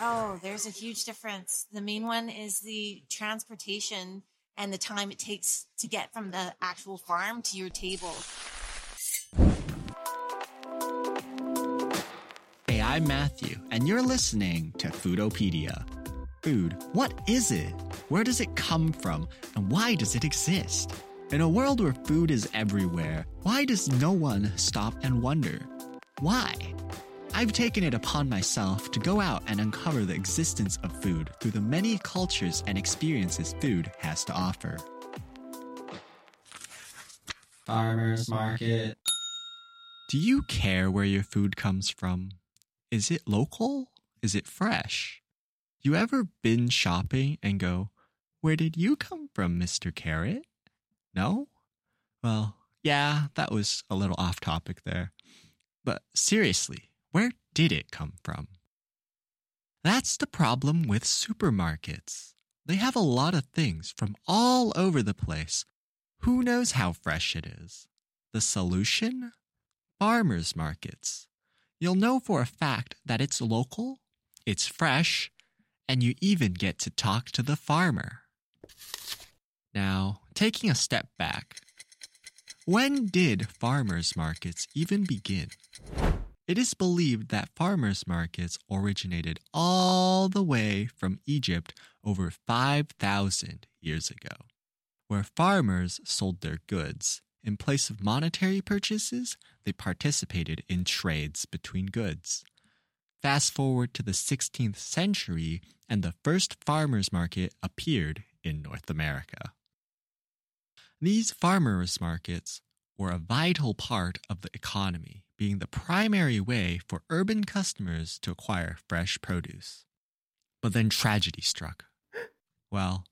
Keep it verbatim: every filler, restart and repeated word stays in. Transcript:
Oh, there's a huge difference. The main one is the transportation and the time it takes to get from the actual farm to your table. Hey, I'm Matthew, and you're listening to Foodopedia. Food, what is it? Where does it come from? And why does it exist? In a world where food is everywhere, why does no one stop and wonder? Why? I've taken it upon myself to go out and uncover the existence of food through the many cultures and experiences food has to offer. Farmers market. Do you care where your food comes from? Is it local? Is it fresh? You ever been shopping and go, "Where did you come from, Mister Carrot?" No? Well, yeah, that was a little off topic there. But seriously, where did it come from? That's the problem with supermarkets. They have a lot of things from all over the place. Who knows how fresh it is? The solution? Farmers markets. You'll know for a fact that it's local, it's fresh, and you even get to talk to the farmer. Now, taking a step back, when did farmers markets even begin? It is believed that farmers markets originated all the way from Egypt over five thousand years ago, where farmers sold their goods. In place of monetary purchases, they participated in trades between goods. Fast forward to the sixteenth century, and the first farmers market appeared in North America. These farmers markets were a vital part of the economy, being the primary way for urban customers to acquire fresh produce. But then tragedy struck. Well,